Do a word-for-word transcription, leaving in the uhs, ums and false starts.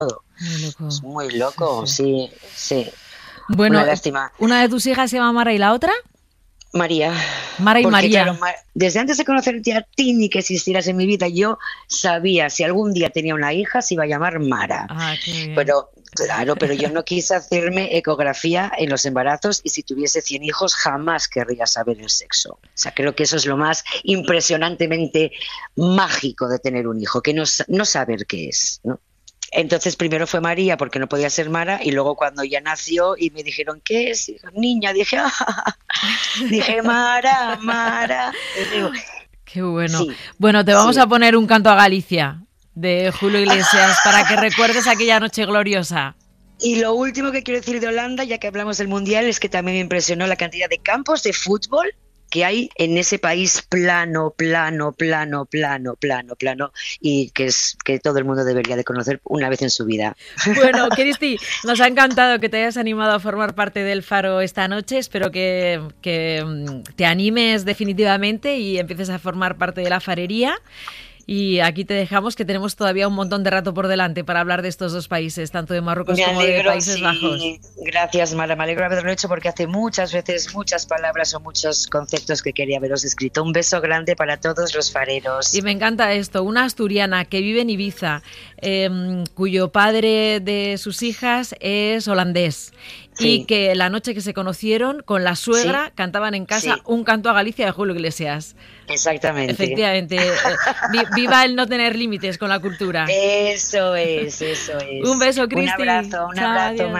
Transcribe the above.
Muy loco. Es muy loco, Sí, sí. sí, sí. Bueno, Una lástima. ¿una de tus hijas se llama Mara y la otra? María, Mara y porque claro, María. Ma- desde antes de conocerte a ti ni que existieras en mi vida, yo sabía si algún día tenía una hija se iba a llamar Mara. Ah, qué bien. Pero claro, pero yo no quise hacerme ecografía en los embarazos y si tuviese cien hijos jamás querría saber el sexo. O sea, creo que eso es lo más impresionantemente mágico de tener un hijo, que no, sa- no saber qué es, ¿no? Entonces primero fue María porque no podía ser Mara y luego cuando ya nació y me dijeron, ¿qué es? Niña, dije, ah, dije, Mara, Mara. Y digo, Qué bueno. sí, Bueno, te vamos a sí. poner un canto a Galicia de Julio Iglesias para que recuerdes aquella noche gloriosa. Y lo último que quiero decir de Holanda, ya que hablamos del Mundial, es que también me impresionó la cantidad de campos de fútbol que hay en ese país plano, plano, plano, plano, plano, plano, y que es que todo el mundo debería de conocer una vez en su vida. Bueno, Cristi, nos ha encantado que te hayas animado a formar parte del Faro esta noche. Espero que, que mm, te animes definitivamente y empieces a formar parte de la farería. Y aquí te dejamos, que tenemos todavía un montón de rato por delante para hablar de estos dos países, tanto de Marruecos Me como de alegro, Países Bajos. sí. Gracias, Mara. Me alegro de haberlo hecho porque hace muchas veces muchas palabras o muchos conceptos que quería haberos escrito. Un beso grande para todos los fareros. Y me encanta esto, una asturiana que vive en Ibiza, eh, cuyo padre de sus hijas es holandés. Y Sí, que la noche que se conocieron, con la sí, suegra, cantaban en casa sí, un canto a Galicia de Julio Iglesias. exactamente. Efectivamente, eh, vi- viva el no tener límites con la cultura. Eso es, eso Un es. beso, Un Cristi. abrazo, un Chao, abrazo, adiós.